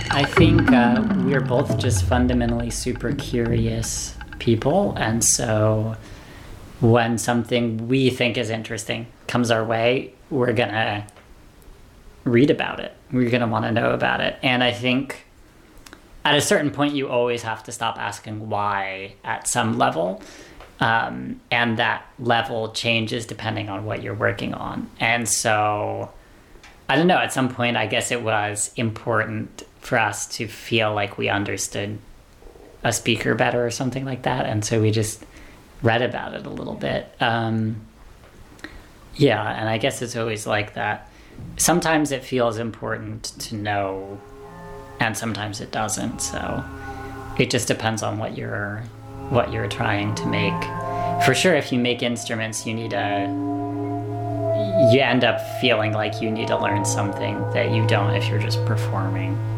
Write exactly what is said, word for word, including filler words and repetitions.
I think uh, we're both just fundamentally super curious people, and so when something we think is interesting comes our way, we're gonna read about it. We're gonna want to know about it. And I think at a certain point, you always have to stop asking why at some level. Um, and that level changes depending on what you're working on. And so, I don't know, at some point, I guess it was important for us to feel like we understood a speaker better or something like that. And so we just read about it a little bit. Um, yeah, and I guess it's always like that. Sometimes it feels important to know, and sometimes it doesn't. So it just depends on what you're what you're trying to make. For sure, if you make instruments, you need to, you end up feeling like you need to learn something that you don't if you're just performing.